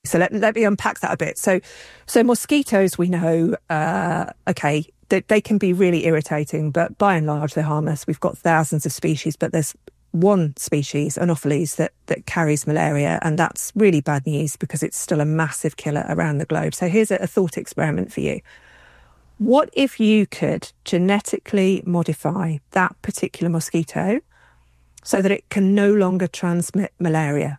So let me unpack that a bit. So mosquitoes, we know, they can be really irritating, but by and large, they're harmless. We've got thousands of species, but there's one species, Anopheles, that carries malaria, and that's really bad news because it's still a massive killer around the globe. So here's a thought experiment for you. What if you could genetically modify that particular mosquito so that it can no longer transmit malaria?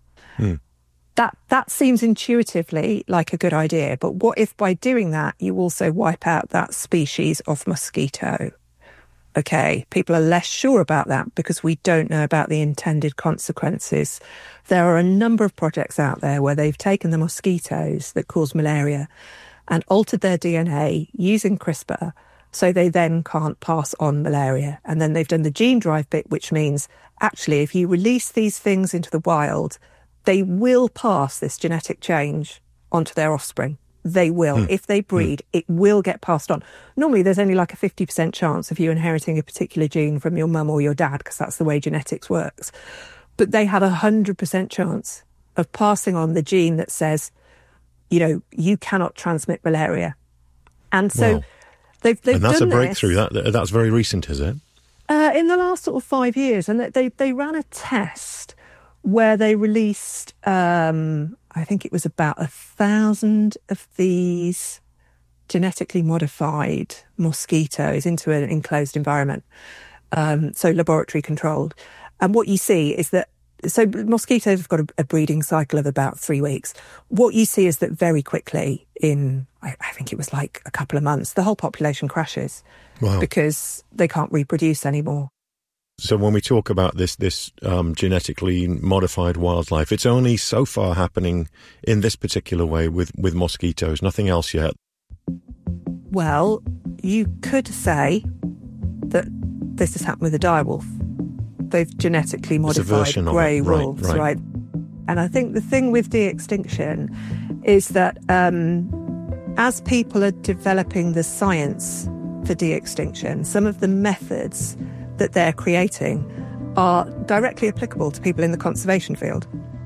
That seems intuitively like a good idea, but what if by doing that you also wipe out that species of mosquito? Okay, people are less sure about that because we don't know about the intended consequences. There are a number of projects out there where they've taken the mosquitoes that cause malaria and altered their DNA using CRISPR so they then can't pass on malaria. And then they've done the gene drive bit, which means actually if you release these things into the wild, they will pass this genetic change onto their offspring. They will. If they breed, it will get passed on. Normally, there's only like a 50% chance of you inheriting a particular gene from your mum or your dad, because that's the way genetics works. But they have 100% chance of passing on the gene that says, you cannot transmit malaria. And so they've done this. And that's a breakthrough. That's very recent, is it? In the last sort of 5 years. And they ran a test where they released, I think it was about 1,000 of these genetically modified mosquitoes into an enclosed environment, so laboratory controlled. And what you see is that, so mosquitoes have got a breeding cycle of about 3 weeks. What you see is that very quickly, in I think it was like a couple of months, the whole population crashes because they can't reproduce anymore. So when we talk about this genetically modified wildlife, it's only so far happening in this particular way with mosquitoes, nothing else yet. Well, you could say that this has happened with a direwolf. They've genetically modified grey wolves, right? And I think the thing with de-extinction is that as people are developing the science for de-extinction, some of the methods that they're creating are directly applicable to people in the conservation field.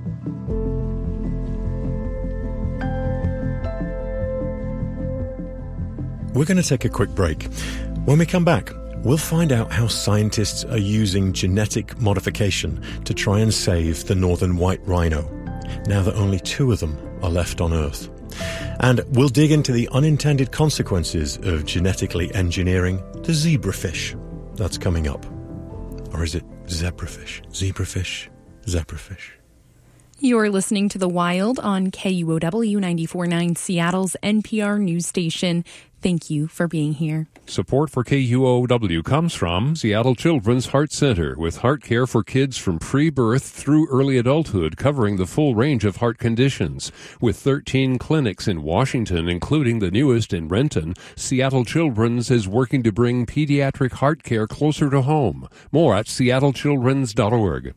We're going to take a quick break. When we come back, we'll find out how scientists are using genetic modification to try and save the northern white rhino, now that only 2 of them are left on Earth. And we'll dig into the unintended consequences of genetically engineering the zebrafish. That's coming up. Or is it zebrafish? Zebrafish? Zebrafish. You're listening to The Wild on KUOW 94.9 Seattle's NPR news station. Thank you for being here. Support for KUOW comes from Seattle Children's Heart Center, with heart care for kids from pre-birth through early adulthood, covering the full range of heart conditions. With 13 clinics in Washington, including the newest in Renton, Seattle Children's is working to bring pediatric heart care closer to home. More at seattlechildrens.org.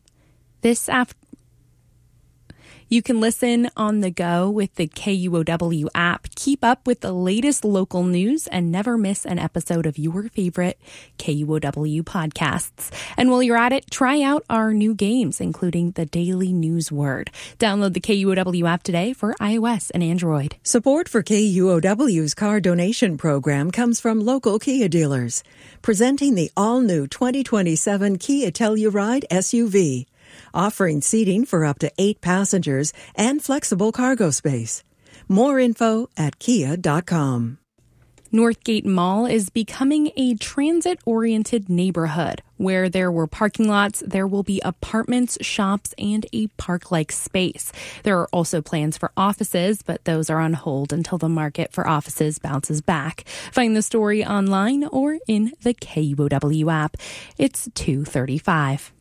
You can listen on the go with the KUOW app. Keep up with the latest local news and never miss an episode of your favorite KUOW podcasts. And while you're at it, try out our new games, including the Daily News Word. Download the KUOW app today for iOS and Android. Support for KUOW's car donation program comes from local Kia dealers, presenting the all-new 2027 Kia Telluride SUV. Offering seating for up to 8 passengers and flexible cargo space. More info at kia.com. Northgate Mall is becoming a transit-oriented neighborhood. Where there were parking lots, there will be apartments, shops, and a park-like space. There are also plans for offices, but those are on hold until the market for offices bounces back. Find the story online or in the KUOW app. It's 2:35.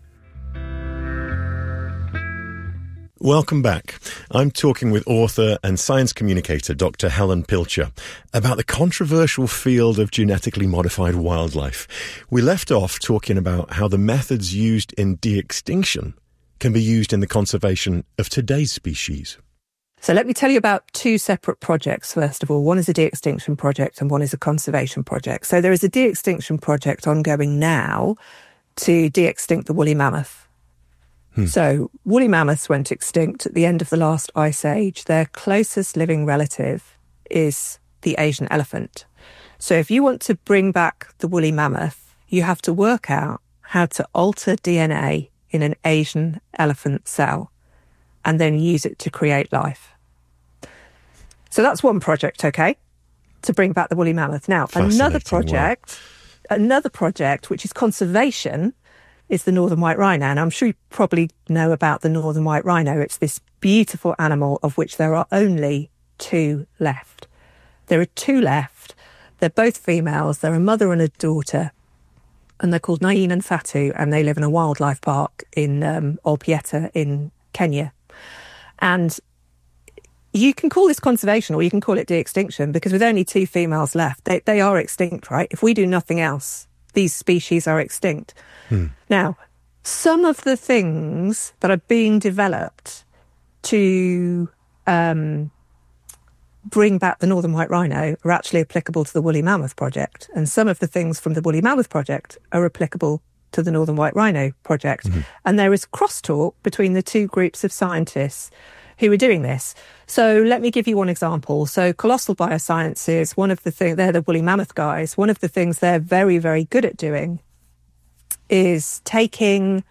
Welcome back. I'm talking with author and science communicator Dr. Helen Pilcher about the controversial field of genetically modified wildlife. We left off talking about how the methods used in de-extinction can be used in the conservation of today's species. So let me tell you about 2 separate projects, first of all. One is a de-extinction project and one is a conservation project. So there is a de-extinction project ongoing now to de-extinct the woolly mammoth. So woolly mammoths went extinct at the end of the last ice age. Their closest living relative is the Asian elephant. So if you want to bring back the woolly mammoth, you have to work out how to alter DNA in an Asian elephant cell and then use it to create life. So that's one project, okay, to bring back the woolly mammoth. Now, another project, which is conservation, is the northern white rhino. And I'm sure you probably know about the northern white rhino. It's this beautiful animal of which there are only 2 left. There are 2 left. They're both females. They're a mother and a daughter. And they're called Nain and Fatu, and they live in a wildlife park in Olpieta in Kenya. And you can call this conservation or you can call it de-extinction, because with only 2 females left, they are extinct, right? If we do nothing else, these species are extinct. Now, some of the things that are being developed to bring back the northern white rhino are actually applicable to the woolly mammoth project. And some of the things from the woolly mammoth project are applicable to the northern white rhino project. And there is crosstalk between the 2 groups of scientists who are doing this. So let me give you one example. So Colossal Biosciences, one of the things, they're the woolly mammoth guys. One of the things they're very, very good at doing is taking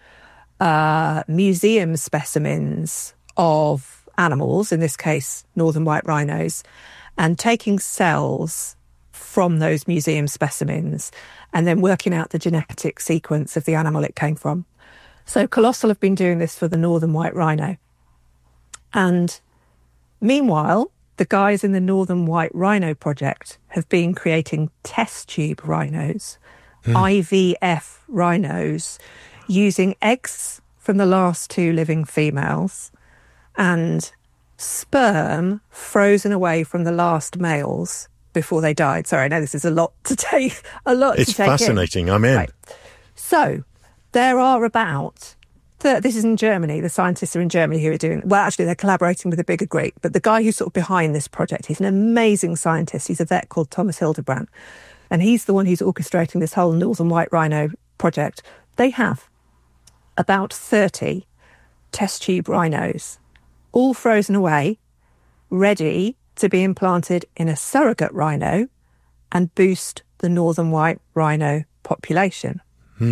museum specimens of animals, in this case, northern white rhinos, and taking cells from those museum specimens and then working out the genetic sequence of the animal it came from. So Colossal have been doing this for the northern white rhino. And meanwhile, the guys in the Northern White Rhino project have been creating test tube rhinos, IVF rhinos, using eggs from the last 2 living females and sperm frozen away from the last males before they died. Sorry, I know this is a lot to take. It's fascinating. I'm in. Right. So there are about... This is in Germany. The scientists are in Germany who are doing... Well, actually, they're collaborating with a bigger group. But the guy who's sort of behind this project, he's an amazing scientist. He's a vet called Thomas Hildebrandt. And he's the one who's orchestrating this whole northern white rhino project. They have about 30 test tube rhinos, all frozen away, ready to be implanted in a surrogate rhino and boost the northern white rhino population.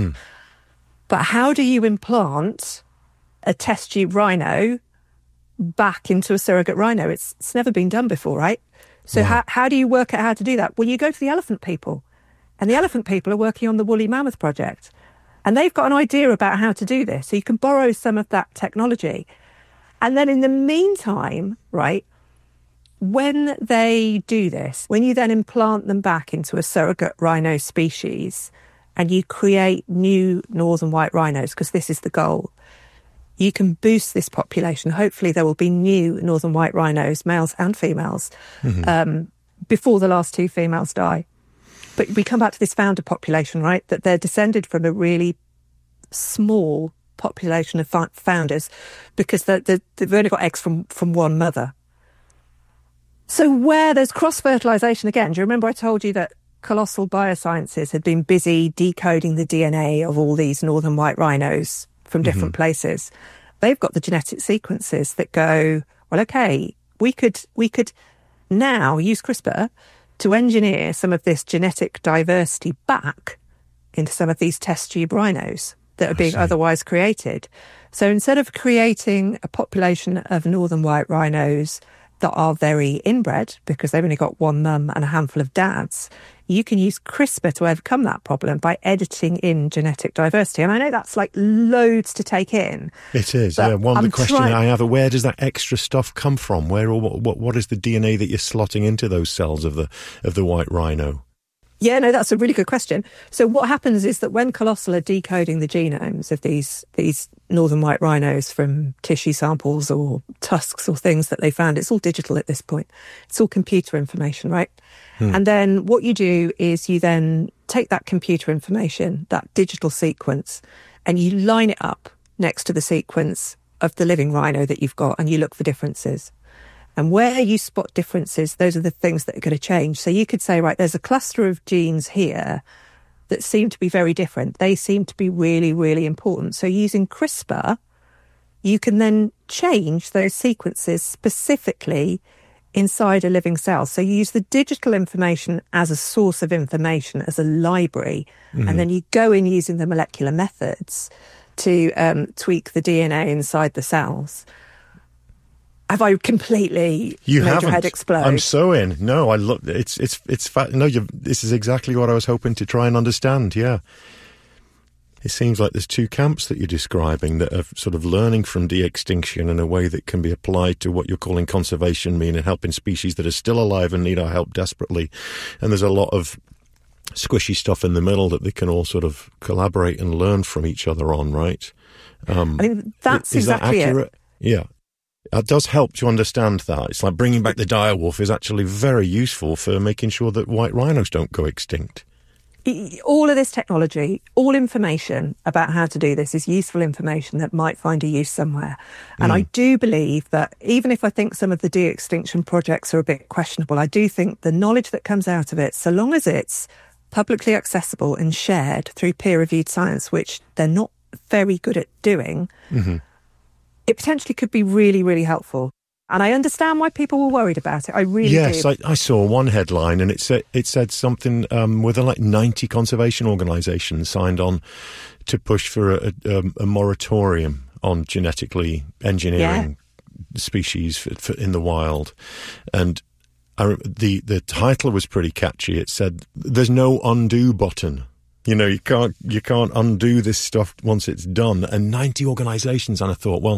But how do you implant a test tube rhino back into a surrogate rhino? It's never been done before, right? So how do you work out how to do that? Well, you go to the elephant people. And the elephant people are working on the woolly mammoth project. And they've got an idea about how to do this. So you can borrow some of that technology. And then in the meantime, right, when they do this, when you then implant them back into a surrogate rhino species and you create new northern white rhinos, because this is the goal, you can boost this population. Hopefully there will be new northern white rhinos, males and females, before the last 2 females die. But we come back to this founder population, right, that they're descended from a really small population of founders because they've only got eggs from one mother. So where there's cross-fertilisation, again, do you remember I told you that Colossal Biosciences had been busy decoding the DNA of all these northern white rhinos from different places? They've got the genetic sequences that go, well, okay, we could now use CRISPR to engineer some of this genetic diversity back into some of these test tube rhinos that are being otherwise created. So instead of creating a population of northern white rhinos that are very inbred because they've only got one mum and a handful of dads, you can use CRISPR to overcome that problem by editing in genetic diversity. And I know that's like loads to take in. It is, yeah. The question I have, where does that extra stuff come from? Where or what is the DNA that you're slotting into those cells of the white rhino? Yeah, no, that's a really good question. So what happens is that when Colossal are decoding the genomes of these northern white rhinos from tissue samples or tusks or things that they found, it's all digital at this point. It's all computer information, right? And then what you do is you then take that computer information, that digital sequence, and you line it up next to the sequence of the living rhino that you've got, and you look for differences. And where you spot differences, those are the things that are going to change. So you could say, right, there's a cluster of genes here that seem to be very different. They seem to be really, really important. So using CRISPR, you can then change those sequences specifically inside a living cell. So you use the digital information as a source of information, as a library, and then you go in using the molecular methods to tweak the DNA inside the cells. Have I completely made your head explode? I'm so in. No, I look. It's no. This is exactly what I was hoping to try and understand. Yeah, it seems like there's two camps that you're describing that are sort of learning from de-extinction in a way that can be applied to what you're calling conservation, meaning helping species that are still alive and need our help desperately. And there's a lot of squishy stuff in the middle that they can all sort of collaborate and learn from each other on. Right? I mean, that's is exactly that accurate? Yeah. It does help to understand that. It's like bringing back the direwolf is actually very useful for making sure that white rhinos don't go extinct. All of this technology, all information about how to do this is useful information that might find a use somewhere. And I do believe that even if I think some of the de-extinction projects are a bit questionable, I do think the knowledge that comes out of it, so long as it's publicly accessible and shared through peer-reviewed science, which they're not very good at doing, it potentially could be really, really helpful. And I understand why people were worried about it. I really do. Yes, I saw one headline and it said something with like 90 conservation organisations signed on to push for a moratorium on genetically engineering species in the wild. And the title was pretty catchy. It said, "There's no undo button." You know, you can't undo this stuff once it's done. And 90 organisations, and I thought, well,